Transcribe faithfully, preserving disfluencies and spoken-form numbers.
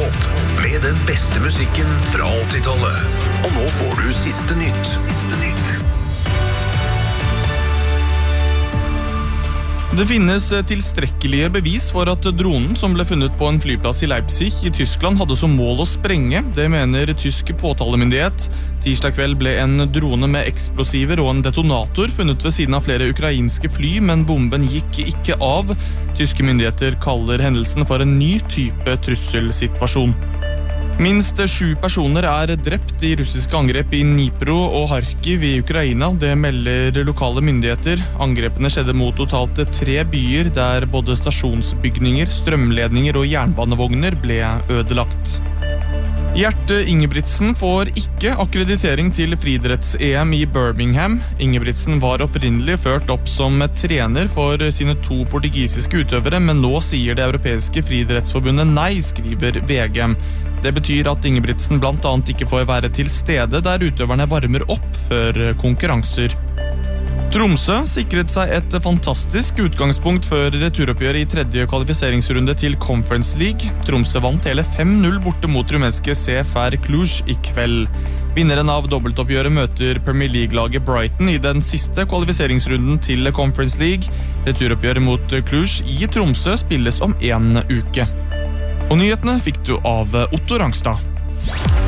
Radiopop med den beste musikken fra åttitallet. Og nå får du siste nytt. Siste nytt. Det finnes tilstrekkelige bevis for at dronen som ble funnet på en flyplass i Leipzig i Tyskland hadde som mål å sprenge. Det mener tysk påtalemyndighet. Tirsdag kveld ble en drone med eksplosiver og en detonator funnet ved siden av flere ukrainske fly, men bomben gikk ikke av. Tyske myndigheter kaller hendelsen for en ny type trusselsituasjon. Minst sju personer er drept i russiske angrep i Dnipro og Kharkiv i Ukraina. Det melder lokale myndigheter. Angrepene skjedde mot totalt tre byer, der både stasjonsbygninger, strømledninger og jernbanevogner ble ødelagt. Gjerte Ingebrigtsen får ikke akkreditering til friidretts-E M i Birmingham. Ingebrigtsen var opprinnelig ført opp som trener for sine to portugisiske utøvere, men nå sier det europeiske friidrettsforbundet nei, skriver V G. Det betyr at Ingebrigtsen blant annet ikke får være til stede der utøverne varmer opp før konkurranser. Tromsø sikret seg et fantastisk utgangspunkt før returoppgjøret i tredje kvalifiseringsrunde til Conference League. Tromsø vant hele fem null borte mot rumenske C F R Cluj i kveld. Vinneren av dobbeltoppgjøret møter Premier League-laget Brighton i den siste kvalifiseringsrunden til Conference League. Returoppgjøret mot Cluj i Tromsø spilles om en uke. Og nyhetene fikk du av Otto Rangstad.